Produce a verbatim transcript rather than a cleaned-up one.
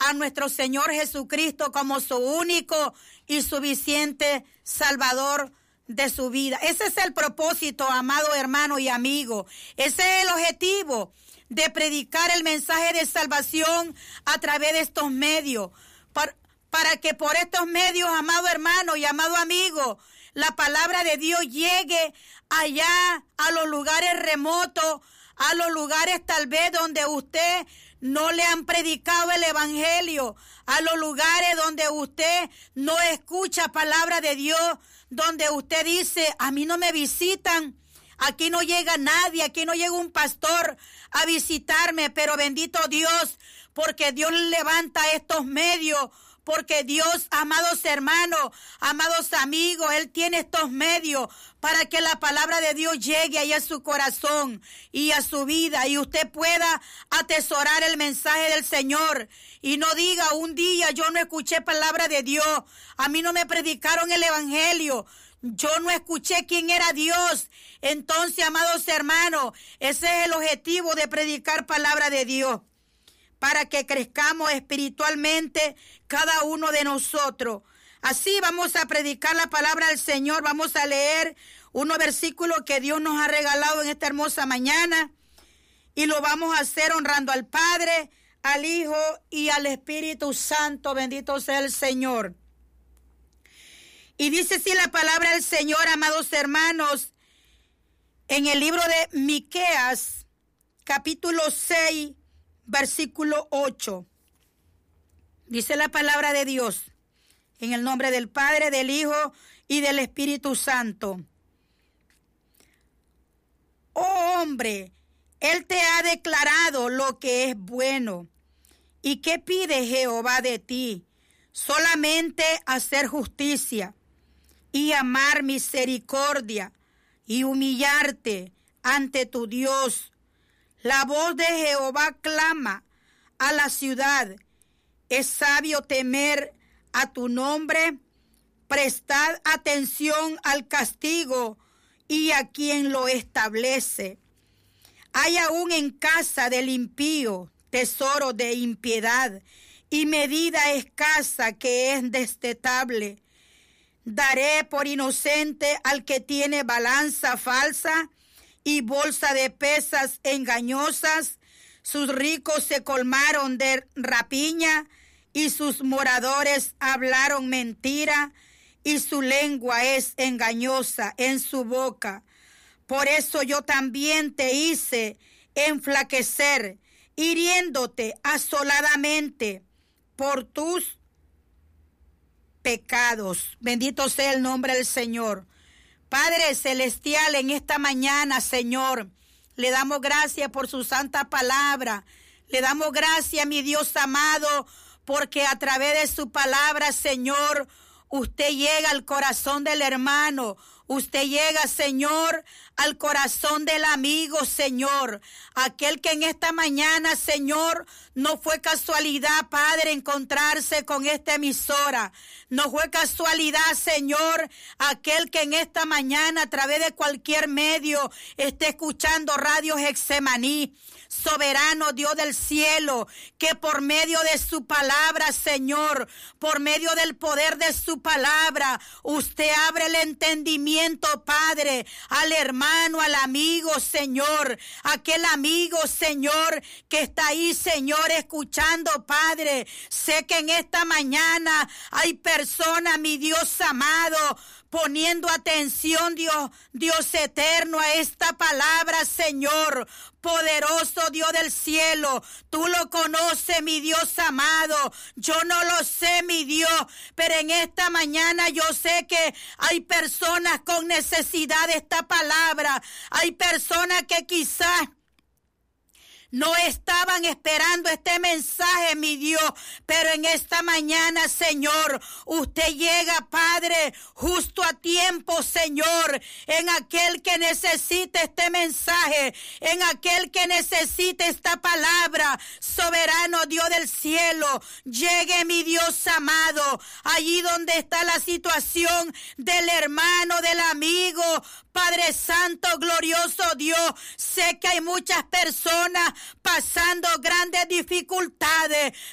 a nuestro Señor Jesucristo como su único y suficiente Salvador de su vida. Ese es el propósito, amado hermano y amigo. Ese es el objetivo de predicar el mensaje de salvación a través de estos medios. Para, para que por estos medios, amado hermano y amado amigo, la palabra de Dios llegue allá a los lugares remotos, a los lugares tal vez donde usted no le han predicado el evangelio, a los lugares donde usted no escucha palabra de Dios, donde usted dice, a mí no me visitan, aquí no llega nadie, aquí no llega un pastor a visitarme, pero bendito Dios, porque Dios levanta estos medios, porque Dios, amados hermanos, amados amigos, Él tiene estos medios para que la palabra de Dios llegue ahí a su corazón y a su vida y usted pueda atesorar el mensaje del Señor y no diga un día yo no escuché palabra de Dios, a mí no me predicaron el evangelio, yo no escuché quién era Dios. Entonces, amados hermanos, ese es el objetivo de predicar palabra de Dios, para que crezcamos espiritualmente cada uno de nosotros. Así vamos a predicar la palabra del Señor, vamos a leer unos versículos que Dios nos ha regalado en esta hermosa mañana y lo vamos a hacer honrando al Padre, al Hijo y al Espíritu Santo. Bendito sea el Señor. Y dice así la palabra del Señor, amados hermanos, en el libro de Miqueas, capítulo seis, versículo ocho. Dice la palabra de Dios, en el nombre del Padre, del Hijo y del Espíritu Santo. Oh hombre, Él te ha declarado lo que es bueno. ¿Y qué pide Jehová de ti? Solamente hacer justicia y amar misericordia y humillarte ante tu Dios. La voz de Jehová clama a la ciudad. Es sabio temer a tu nombre. Prestad atención al castigo y a quien lo establece. Hay aún en casa del impío tesoro de impiedad y medida escasa que es destetable. Daré por inocente al que tiene balanza falsa y bolsa de pesas engañosas. Sus ricos se colmaron de rapiña y sus moradores hablaron mentira y su lengua es engañosa en su boca. Por eso yo también te hice enflaquecer, hiriéndote asoladamente por tus pecados. Bendito sea el nombre del Señor. Padre celestial, en esta mañana, Señor, le damos gracias por su santa palabra. Le damos gracias, mi Dios amado, porque a través de su palabra, Señor, usted llega al corazón del hermano. Usted llega, Señor, al corazón del amigo, Señor. Aquel que en esta mañana, Señor, no fue casualidad, Padre, encontrarse con esta emisora. No fue casualidad, Señor, aquel que en esta mañana, a través de cualquier medio, esté escuchando Radio Getsemaní. Soberano Dios del cielo, que por medio de su palabra, Señor, por medio del poder de su palabra, usted abre el entendimiento, Padre, al hermano, al amigo, Señor, aquel amigo, Señor, que está ahí, Señor, escuchando, Padre. Sé que en esta mañana hay personas, mi Dios amado, poniendo atención, Dios, Dios eterno, a esta palabra, Señor. Poderoso Dios del cielo, tú lo conoces, mi Dios amado. Yo no lo sé, mi Dios, pero en esta mañana yo sé que hay personas con necesidad de esta palabra. Hay personas que quizás no estaban esperando este mensaje, mi Dios, pero en esta mañana, Señor, usted llega, Padre, justo a tiempo, Señor, en aquel que necesite este mensaje, en aquel que necesite esta palabra. Soberano Dios del cielo, llegue, mi Dios amado, allí donde está la situación del hermano, del amigo. Padre Santo, glorioso Dios, sé que hay muchas personas pasando grandes dificultades,